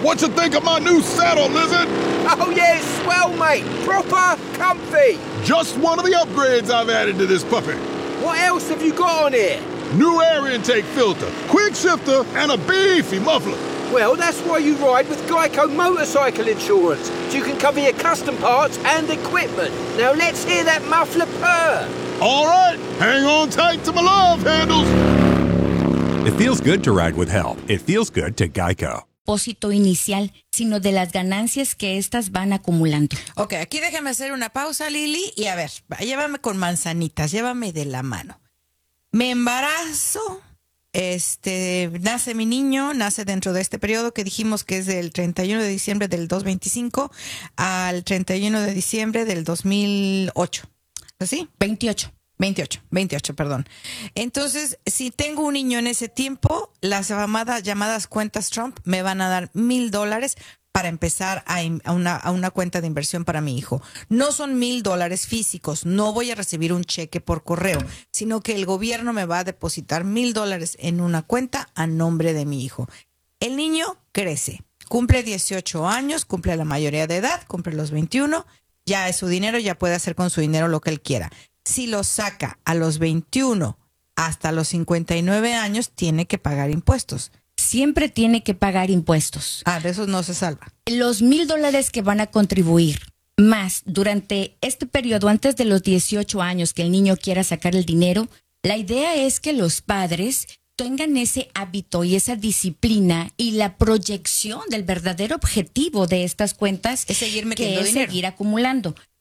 What you think of my new saddle, Lizard? Oh, yeah, it's swell, mate. Proper comfy. Just one of the upgrades I've added to this puppy. What else have you got on here? New air intake filter, quick shifter, and a beefy muffler. Well, that's why you ride with Geico Motorcycle Insurance, so you can cover your custom parts and equipment. Now let's hear that muffler purr. All right, hang on tight to my love handles. It feels good to ride with help. It feels good to Geico. Propósito inicial, sino de las ganancias que éstas van acumulando. Ok, aquí déjame hacer una pausa, Lili, y a ver, llévame con manzanitas, llévame de la mano. Me embarazo, nace mi niño, nace dentro de este periodo que dijimos que es del 31 de diciembre del 2025 al 31 de diciembre del 2008. ¿Así? 28, perdón. Entonces, si tengo un niño en ese tiempo, las llamadas cuentas Trump me van a dar $1,000 para empezar a una cuenta de inversión para mi hijo. No son $1,000 físicos, no voy a recibir un cheque por correo, sino que el gobierno me va a depositar $1,000 en una cuenta a nombre de mi hijo. El niño crece, cumple 18 años, cumple la mayoría de edad, cumple los 21, ya es su dinero, ya puede hacer con su dinero lo que él quiera. Si lo saca a los 21 hasta los 59 años, tiene que pagar impuestos. Siempre tiene que pagar impuestos. De esos no se salva. Los $1,000 que van a contribuir más durante este periodo, antes de los 18 años que el niño quiera sacar el dinero, la idea es que los padres tengan ese hábito y esa disciplina y la proyección del verdadero objetivo de estas cuentas es seguir que metiendo es dinero. seguir acumulando.